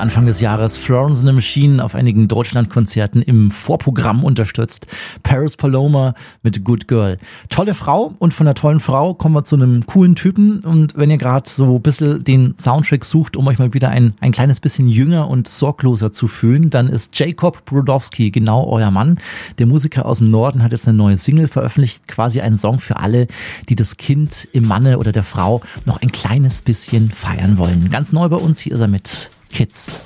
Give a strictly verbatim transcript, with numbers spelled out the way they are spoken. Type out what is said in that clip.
Anfang des Jahres Florence and the Machine auf einigen Deutschlandkonzerten im Vorprogramm unterstützt. Paris Paloma mit Good Girl. Tolle Frau, und von der tollen Frau kommen wir zu einem coolen Typen. Und wenn ihr gerade so ein bisschen den Soundtrack sucht, um euch mal wieder ein, ein kleines bisschen jünger und sorgloser zu fühlen, dann ist Jacob Brodowski genau euer Mann. Der Musiker aus dem Norden hat jetzt eine neue Single veröffentlicht, quasi ein Song für alle, die das Kind im Manne oder der Frau noch ein kleines bisschen feiern wollen. Ganz neu bei uns, hier ist er mit Kids.